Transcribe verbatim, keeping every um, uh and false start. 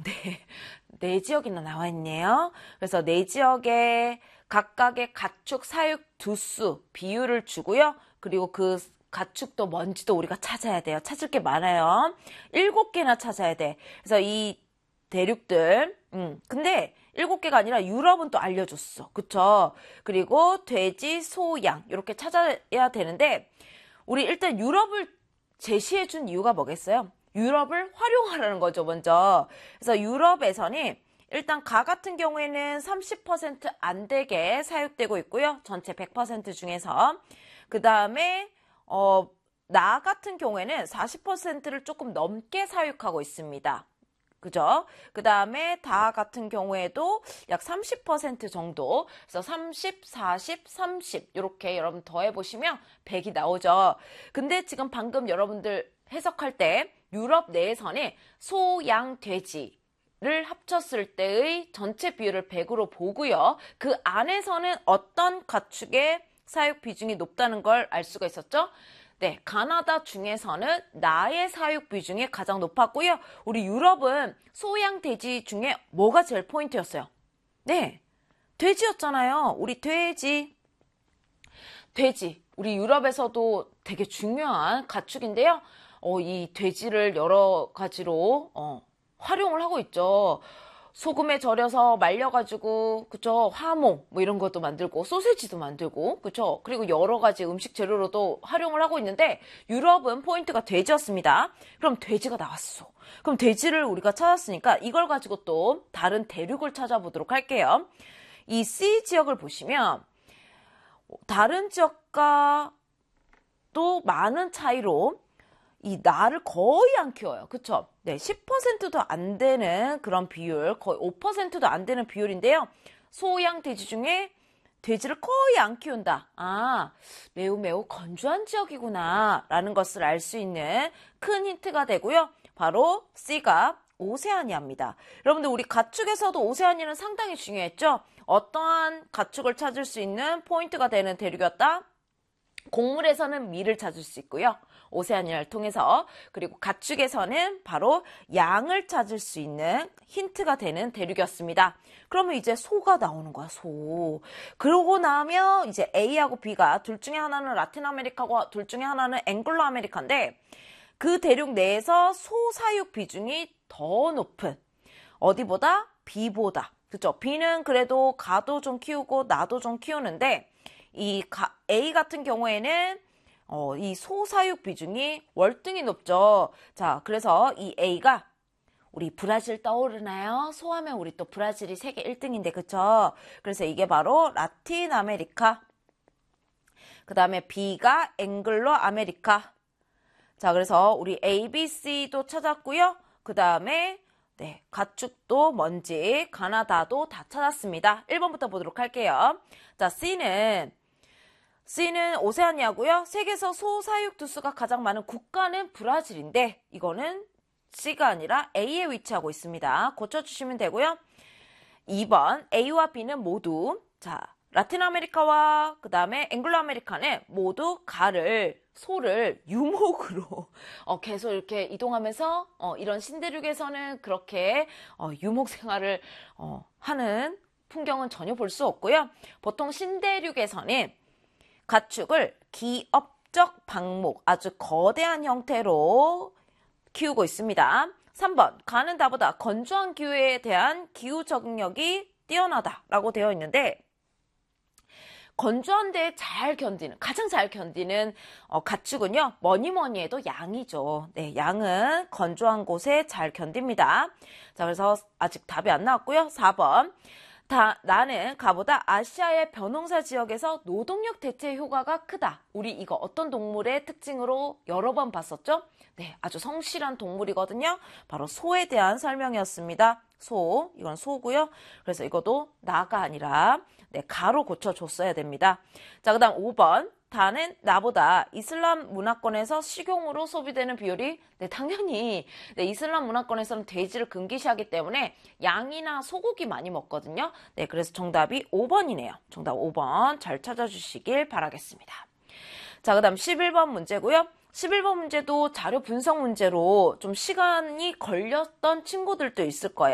네, 네 지역이나 나와 있네요. 그래서 네 지역에 각각의 가축 사육 두수 비율을 주고요. 그리고 그 가축도 뭔지도 우리가 찾아야 돼요. 찾을 게 많아요. 일곱 개나 찾아야 돼. 그래서 이 대륙들, 음, 근데 일곱 개가 아니라 유럽은 또 알려줬어. 그쵸? 그리고 돼지, 소, 양 이렇게 찾아야 되는데 우리 일단 유럽을 제시해 준 이유가 뭐겠어요? 유럽을 활용하라는 거죠, 먼저. 그래서 유럽에서는 일단 가 같은 경우에는 삼십 퍼센트 안 되게 사육되고 있고요. 전체 백 퍼센트 중에서. 그 다음에 어, 나 같은 경우에는 사십 퍼센트를 조금 넘게 사육하고 있습니다. 그죠? 그 다음에 다 같은 경우에도 약 삼십 퍼센트 정도. 그래서 삼십, 사십, 삼십 이렇게 여러분 더해보시면 백이 나오죠. 근데 지금 방금 여러분들 해석할 때 유럽 내에서는 소, 양, 돼지를 합쳤을 때의 전체 비율을 백으로 보고요. 그 안에서는 어떤 가축의 사육 비중이 높다는 걸 알 수가 있었죠? 네, 가나다 중에서는 나의 사육 비중이 가장 높았고요. 우리 유럽은 소양 돼지 중에 뭐가 제일 포인트였어요? 네, 돼지였잖아요. 우리 돼지. 돼지. 우리 유럽에서도 되게 중요한 가축인데요. 어, 이 돼지를 여러 가지로 어, 활용을 하고 있죠. 소금에 절여서 말려가지고, 그쵸, 화모, 뭐 이런 것도 만들고, 소세지도 만들고, 그쵸, 그리고 여러 가지 음식 재료로도 활용을 하고 있는데, 유럽은 포인트가 돼지였습니다. 그럼 돼지가 나왔어. 그럼 돼지를 우리가 찾았으니까, 이걸 가지고 또 다른 대륙을 찾아보도록 할게요. 이 C 지역을 보시면, 다른 지역과 또 많은 차이로, 이 나를 거의 안 키워요. 그쵸? 네, 십 퍼센트도 안 되는 그런 비율, 거의 오 퍼센트도 안 되는 비율인데요. 소양 돼지 중에 돼지를 거의 안 키운다. 아, 매우 매우 건조한 지역이구나 라는 것을 알 수 있는 큰 힌트가 되고요. 바로 C가 오세아니아입니다. 여러분들 우리 가축에서도 오세아니아는 상당히 중요했죠? 어떠한 가축을 찾을 수 있는 포인트가 되는 대륙이었다? 곡물에서는 밀을 찾을 수 있고요. 오세아니아를 통해서. 그리고 가축에서는 바로 양을 찾을 수 있는 힌트가 되는 대륙이었습니다. 그러면 이제 소가 나오는 거야, 소. 그러고 나면 이제 A하고 B가 둘 중에 하나는 라틴 아메리카고 둘 중에 하나는 앵글로 아메리카인데 그 대륙 내에서 소 사육 비중이 더 높은 어디보다? B보다. 그죠? B는 그래도 가도 좀 키우고 나도 좀 키우는데 이 A 같은 경우에는 어, 이 소사육 비중이 월등히 높죠. 자, 그래서 이 A가 우리 브라질 떠오르나요? 소하면 우리 또 브라질이 세계 일 등인데, 그쵸? 그래서 이게 바로 라틴 아메리카. 그 다음에 B가 앵글로 아메리카. 자, 그래서 우리 A, B, C도 찾았고요. 그 다음에 네, 가축도 뭔지 가나다도 다 찾았습니다. 일 번부터 보도록 할게요. 자, C는 C는 오세아니아고요. 세계에서 소 사육 두수가 가장 많은 국가는 브라질인데 이거는 C가 아니라 A에 위치하고 있습니다. 고쳐주시면 되고요. 이 번 A와 B는 모두 자 라틴 아메리카와 그 다음에 앵글로 아메리카는 모두 가를 소를 유목으로 어, 계속 이렇게 이동하면서 어, 이런 신대륙에서는 그렇게 어, 유목 생활을 어, 하는 풍경은 전혀 볼 수 없고요. 보통 신대륙에서는 가축을 기업적 방목, 아주 거대한 형태로 키우고 있습니다. 삼 번, 가는 다보다 건조한 기후에 대한 기후 적응력이 뛰어나다라고 되어 있는데 건조한 데에 잘 견디는, 가장 잘 견디는 어, 가축은요. 뭐니 뭐니 해도 양이죠. 네, 양은 건조한 곳에 잘 견딥니다. 자, 그래서 아직 답이 안 나왔고요. 사 번. 다, 나는 가보다 아시아의 벼농사 지역에서 노동력 대체 효과가 크다. 우리 이거 어떤 동물의 특징으로 여러 번 봤었죠? 네, 아주 성실한 동물이거든요. 바로 소에 대한 설명이었습니다. 소, 이건 소고요. 그래서 이것도 나가 아니라 네, 가로 고쳐줬어야 됩니다. 자, 그 다음 오 번. 다는 나보다 이슬람 문화권에서 식용으로 소비되는 비율이 네, 당연히 네, 이슬람 문화권에서는 돼지를 금기시하기 때문에 양이나 소고기 많이 먹거든요. 네, 그래서 정답이 오 번이네요. 정답 오 번 잘 찾아주시길 바라겠습니다. 자, 그 다음 십일 번 문제고요. 십일 번 문제도 자료 분석 문제로 좀 시간이 걸렸던 친구들도 있을 거예요.